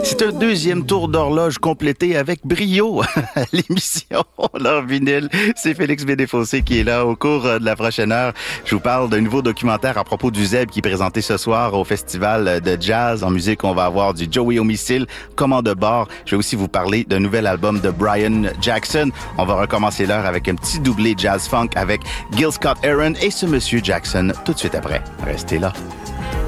C'est un deuxième tour d'horloge complété avec brio. L'émission L'Heure vinyle, c'est Félix Bédéfossé qui est là. Au cours de la prochaine heure, je vous parle d'un nouveau documentaire à propos du Zeb qui est présenté ce soir au Festival de Jazz. En musique, on va avoir du Joey Homicile, Commande de bord. Je vais aussi vous parler d'un nouvel album de Brian Jackson. On va recommencer l'heure avec un petit doublé jazz-funk avec Gil Scott-Heron et ce monsieur Jackson tout de suite après. Restez là.